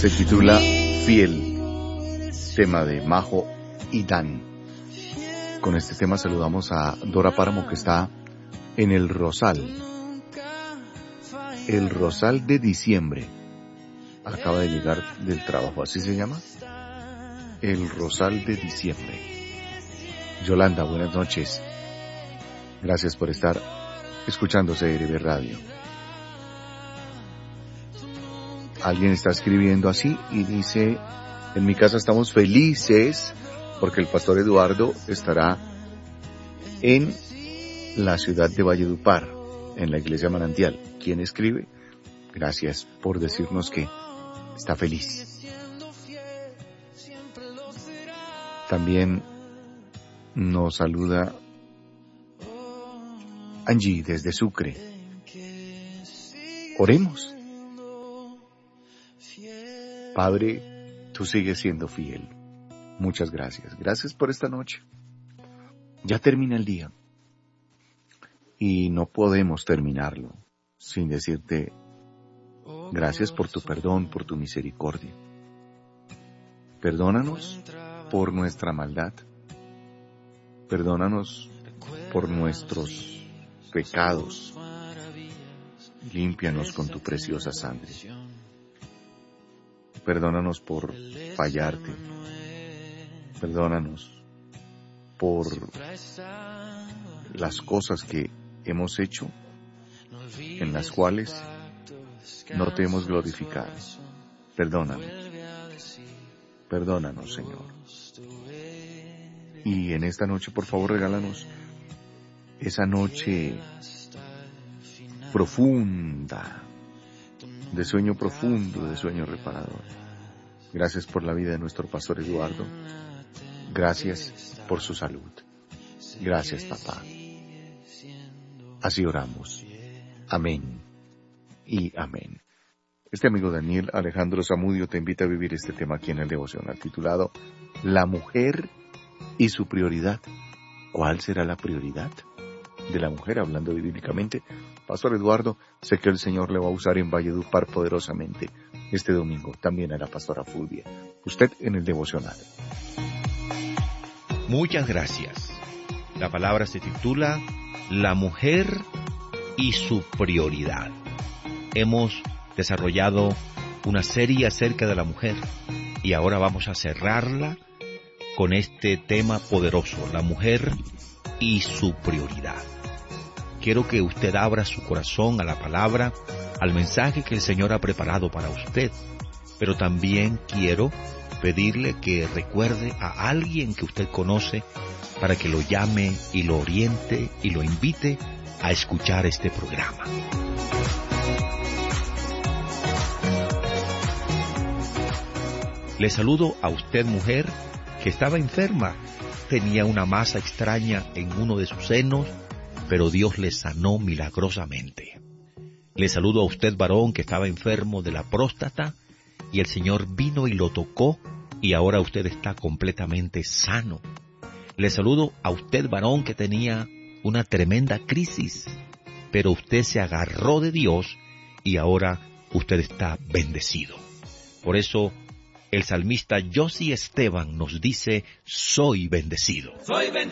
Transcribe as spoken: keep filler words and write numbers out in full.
Se titula Fiel, tema de Majo y Dan. Con este tema saludamos a Dora Páramo, que está en el Rosal. El Rosal de diciembre. Acaba de llegar del trabajo, ¿así se llama? El Rosal de diciembre. Yolanda, buenas noches. Gracias por estar escuchando C R B Radio. Alguien está escribiendo así y dice: en mi casa estamos felices porque el pastor Eduardo estará en la ciudad de Valledupar, en la iglesia Manantial. ¿Quién escribe? Gracias por decirnos que está feliz. También nos saluda Angie desde Sucre. Oremos. Padre, tú sigues siendo fiel. Muchas gracias. Gracias por esta noche. Ya termina el día. Y no podemos terminarlo sin decirte gracias por tu perdón, por tu misericordia. Perdónanos por nuestra maldad. Perdónanos por nuestros pecados. Límpianos con tu preciosa sangre. Perdónanos por fallarte. Perdónanos por las cosas que hemos hecho en las cuales no te hemos glorificado. Perdónanos. Perdónanos, Señor. Y en esta noche, por favor, regálanos esa noche profunda, de sueño profundo, de sueño reparador. Gracias por la vida de nuestro pastor Eduardo. Gracias por su salud. Gracias, papá. Así oramos. Amén y amén. Este amigo Daniel Alejandro Zamudio te invita a vivir este tema aquí en el devocional titulado La mujer y su prioridad. ¿Cuál será la prioridad de la mujer? Hablando bíblicamente, Pastor Eduardo, sé que el Señor le va a usar en Valledupar poderosamente este domingo. También a la pastora Fulvia. Usted en el devocional. Muchas gracias. La palabra se titula La mujer y su prioridad. Hemos desarrollado una serie acerca de la mujer y ahora vamos a cerrarla con este tema poderoso, la mujer y su prioridad. Quiero que usted abra su corazón a la palabra, al mensaje que el Señor ha preparado para usted, pero también quiero pedirle que recuerde a alguien que usted conoce para que lo llame y lo oriente y lo invite a escuchar este programa. Le saludo a usted, mujer, que estaba enferma, tenía una masa extraña en uno de sus senos, pero Dios le sanó milagrosamente. Le saludo a usted, varón, que estaba enfermo de la próstata, y el Señor vino y lo tocó, y ahora usted está completamente sano. Le saludo a usted, varón, que tenía una tremenda crisis, pero usted se agarró de Dios, y ahora usted está bendecido. Por eso, el salmista Josie Esteban nos dice, soy bendecido. Soy bendecido.